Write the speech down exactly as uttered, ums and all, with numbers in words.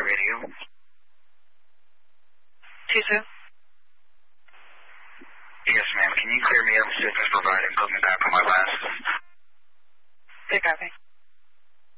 radio. Two two. Yes, ma'am. Can you clear me up, sickness provided, and put me back on my last? Good copy.